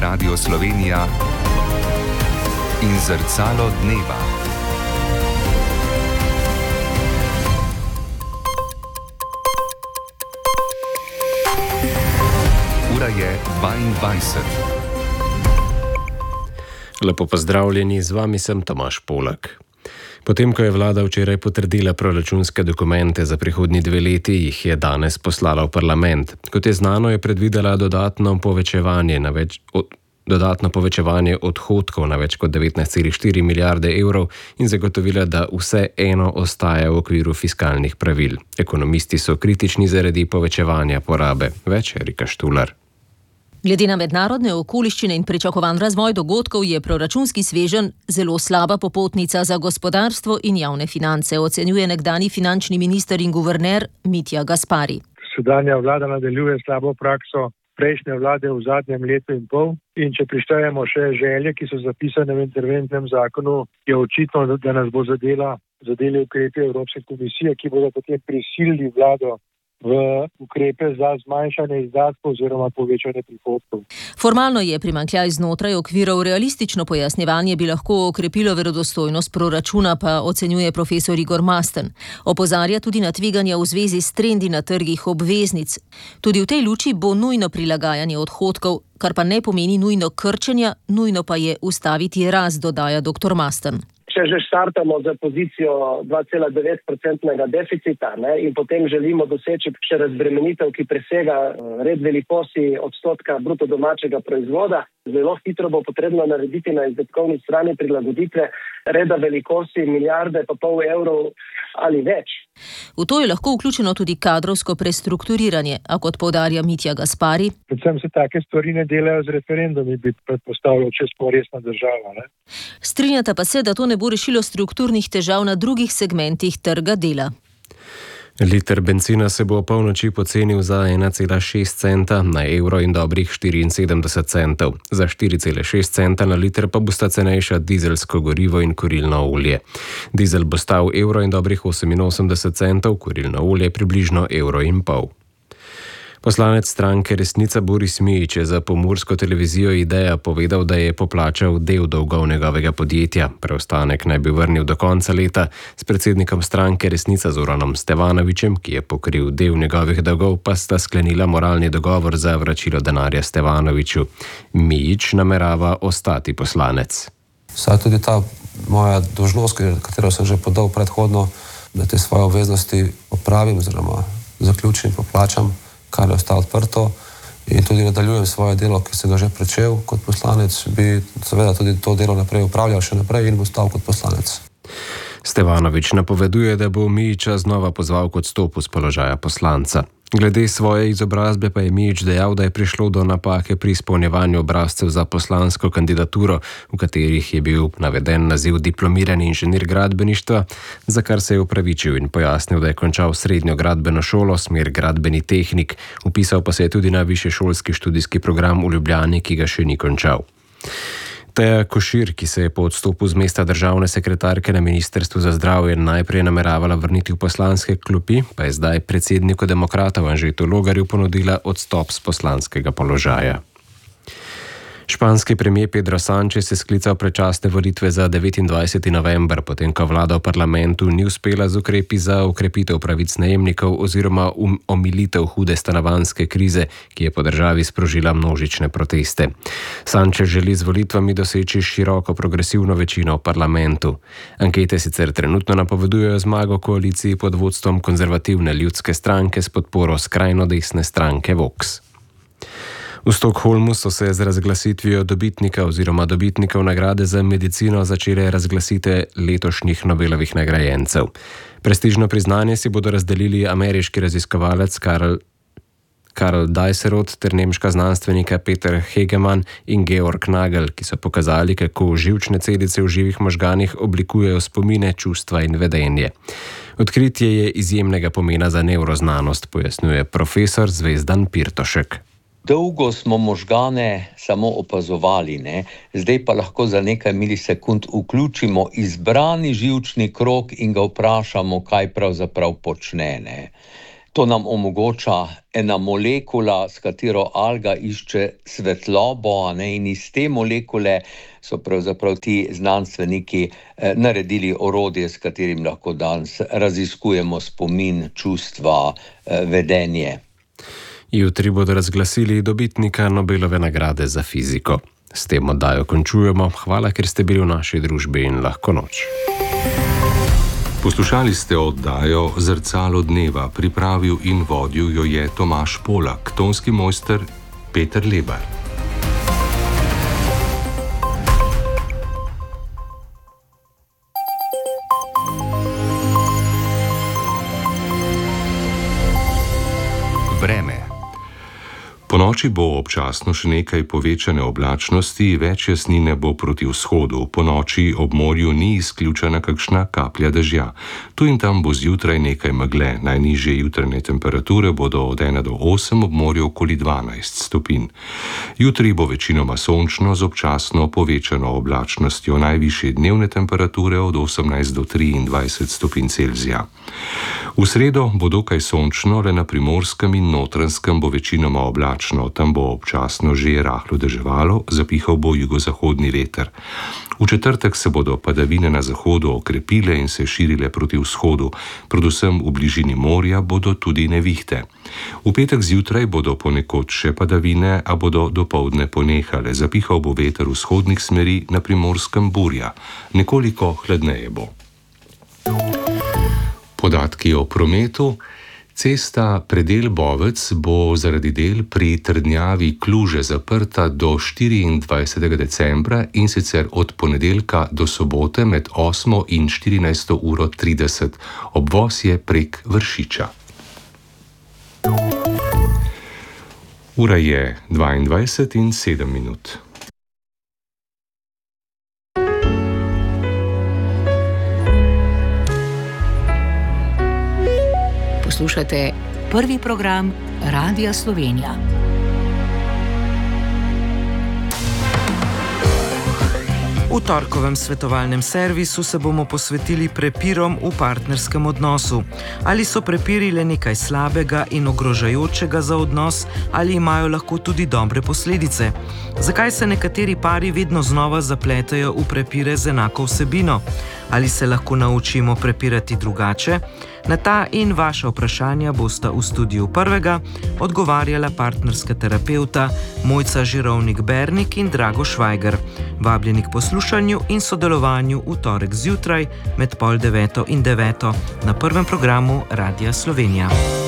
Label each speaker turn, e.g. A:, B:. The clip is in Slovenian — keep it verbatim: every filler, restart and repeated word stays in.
A: Radio Slovenija in Zrcalo dneva. Ura je dvaindvajset.
B: Lepo pozdravljeni, z vami sem Tomaž Polak. Potem, ko je vlada včeraj potrdila proračunske dokumente za prihodnji dve leti, jih je danes poslala v parlament. Kot je znano, je predvidela dodatno povečevanje, na več, od, dodatno povečevanje odhodkov na več kot devetnajst celih štiri milijarde evrov in zagotovila, da vse eno ostaja v okviru fiskalnih pravil. Ekonomisti so kritični zaradi povečevanja porabe. Več Erika Štular.
C: Glede na mednarodne okoliščine in pričakovan razvoj dogodkov je proračunski sveženj zelo slaba popotnica za gospodarstvo in javne finance, ocenjuje nekdanji finančni minister in guverner Mitja Gaspari.
D: Sedanja vlada nadaljuje slabo prakso prejšnje vlade v zadnjem letu in pol in če prištejemo še želje, ki so zapisane v interventnem zakonu, je očitno, da nas bo zadela, zadeli ukrepi Evropske komisije, ki bodo potem prisilili vlado v ukrepe za zmanjšanje izdatkov oziroma povečanje prihodkov.
C: Formalno je primanjkljaj znotraj okvirov, realistično pojasnjevanje bi lahko okrepilo verodostojnost proračuna, pa ocenjuje profesor Igor Masten. Opozarja tudi na tveganja v zvezi s trendi na trgih obveznic. Tudi v tej luči bo nujno prilagajanje odhodkov, kar pa ne pomeni nujno krčenja, nujno pa je ustaviti rast, dodaja doktor Masten.
E: Če že štartamo za pozicijo dva cela devet procentnega deficita, ne, in potem želimo doseči še razbremenitev, ki presega red velikosti odstotka bruto domačega proizvoda, zelo hitro bo potrebno narediti na izdatkovni strani prilagoditve reda velikosti milijarde pa pol evrov ali več.
C: V to je lahko vključeno tudi kadrovsko prestrukturiranje, a kot poudarja Mitja Gaspari.
D: Predvsem se take stvari ne delajo z referendumi, bi predpostavljal, če smo resna država. Ne?
C: Strinjata pa se, da to ne bo rešilo strukturnih težav na drugih segmentih trga dela.
B: Liter bencina se bo po polnoči pocenil za ena cela šest centa na evro in dobrih štiriinsedemdeset centov. Za štiri cele šest centa na liter pa bosta cenejša dizelsko gorivo in kurilno olje. Dizel bo stal evro in dobrih oseminosemdeset centov, kurilno olje približno evro in pol. Poslanec stranke Resnica Boris Mijić je za Pomursko televizijo Ideja povedal, da je poplačal del dolgov njegovega podjetja. Preostanek naj bi vrnil do konca leta. S predsednikom stranke Resnica Zoranom Stevanovićem, ki je pokril del njegovih dolgov, pa sta sklenila moralni dogovor za vračilo denarja Stevanoviću. Mijić namerava ostati poslanec.
F: Saj tudi ta moja dolžnost, katero sem že podal predhodno, da te svoje obveznosti opravim oziroma zaključim in poplačam, kar je ostalo odprto, in tudi nadaljujem svoje delo, ki sem ga že pričel kot poslanec, bi seveda tudi to delo naprej upravljal še naprej in bo ostal kot poslanec.
B: Stevanović napoveduje, da bo Mijića znova pozval k odstopu s položaja poslanca. Glede svoje izobrazbe pa je Mijić dejal, da je prišlo do napake pri izpolnjevanju obrazcev za poslansko kandidaturo, v katerih je bil naveden naziv diplomirani inženir gradbeništva, za kar se je opravičil in pojasnil, da je končal srednjo gradbeno šolo, smer gradbeni tehnik, vpisal pa se je tudi na višješolski študijski program v Ljubljani, ki ga še ni končal. Teja Košir, ki se je po odstopu z mesta državne sekretarke na Ministrstvu za zdravje najprej nameravala vrniti v poslanske klopi, pa je zdaj predsedniku demokratov Anžetu Logarju ponudila odstop z poslanskega položaja. Španski premier Pedro Sánchez je sklical predčasne volitve za devetindvajseti november, potem ko vlada v parlamentu ni uspela z ukrepi za ukrepitev pravic najemnikov oziroma um, omilitev hude stanovanjske krize, ki je po državi sprožila množične proteste. Sánchez želi z volitvami doseči široko progresivno večino v parlamentu. Ankete sicer trenutno napovedujejo zmago koaliciji pod vodstvom konzervativne ljudske stranke s podporo skrajno desne stranke Vox. V Stockholmu so se z razglasitvijo dobitnika oziroma dobitnikov nagrade za medicino začele razglasitve letošnjih Nobelovih nagrajencev. Prestižno priznanje si bodo razdelili ameriški raziskovalec Karl, Karl Dijsselroth ter nemška znanstvenika Peter Hegemann in Georg Nagel, ki so pokazali, kako živčne celice v živih možganih oblikujejo spomine, čustva in vedenje. Odkritje je izjemnega pomena za nevroznanost, pojasnjuje profesor Zvezdan Pirtošek.
G: Dolgo smo možgane samo opazovali, ne? Zdaj pa lahko za nekaj milisekund vključimo izbrani živčni krog in ga vprašamo, kaj pravzaprav počne. Ne? To nam omogoča ena molekula, s katero alga išče svetlobo, a ne, in iz te molekule so pravzaprav ti znanstveniki eh, naredili orodje, s katerim lahko danes raziskujemo spomin, čustva, eh, vedenje.
B: Jutri bodo razglasili dobitnika Nobelove nagrade za fiziko. S tem oddajo končujemo. Hvala, ker ste bili v naši družbi in lahko noč.
A: Poslušali ste oddajo Zrcalo dneva, pripravil in vodil jo je Tomaž Polak, tonski mojster Peter Lebar. Vreme. Po noči bo občasno še nekaj povečane oblačnosti, več jasnine bo proti vzhodu. Po noči ob morju ni izključena kakšna kaplja dežja. Tu in tam bo zjutraj nekaj megle. Najnižje jutranje temperature bodo od ena do osem, ob morju okoli dvanajst stopinj. Jutri bo večinoma sončno z občasno povečano oblačnostjo. Najvišje dnevne temperature od osemnajst do triindvajset stopinj Celzija. V sredo bo dokaj sončno, le na Primorskem in Notranjskem bo večinoma oblačno. Tam bo občasno že rahlo deževalo, zapihal bo jugozahodni veter. V četrtek se bodo padavine na zahodu okrepile in se širile proti vzhodu, predvsem v bližini morja bodo tudi nevihte. V petek zjutraj bodo ponekod še padavine, a bodo dopoldne ponehale. Zapihal bo veter vzhodnih smeri, na Primorskem burja. Nekoliko hladneje bo. Podatki o prometu. Cesta Predel-Bovec bo zaradi del pri trdnjavi Kluže zaprta do štiriindvajsetega decembra, in sicer od ponedeljka do sobote med osmo in štirinajsto uro trideset. Obvoz je prek Vršiča. Ura je dvaindvajset in sedem minut.
H: Poslušate prvi program Radia Slovenija.
I: V torkovem svetovalnem servisu se bomo posvetili prepirom v partnerskem odnosu. Ali so prepiri le nekaj slabega in ogrožajočega za odnos, ali imajo lahko tudi dobre posledice? Zakaj se nekateri pari vedno znova zapletajo v prepire z enako vsebino? Ali se lahko naučimo prepirati drugače? Na ta in vaša vprašanja bosta v studiu prvega odgovarjala partnerska terapeuta Mojca Žirovnik-Bernik in Drago Švajger. Vabljeni k poslušanju in sodelovanju v torek zjutraj med pol deveto in deveto na prvem programu Radia Slovenija.